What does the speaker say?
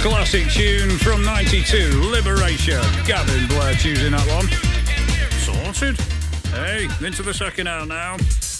Classic tune from 92, Liberation. Gavin Blair choosing that one. Sorted. Hey, into the second hour now.